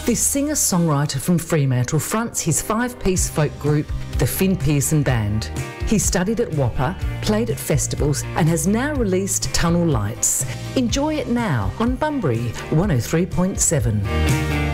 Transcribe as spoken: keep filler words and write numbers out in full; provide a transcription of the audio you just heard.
This singer-songwriter from Fremantle fronts his five-piece folk group, the Finn Pearson Band. He studied at W A P A, played at festivals and has now released Tunnel Lights. Enjoy it now on Bunbury one oh three point seven.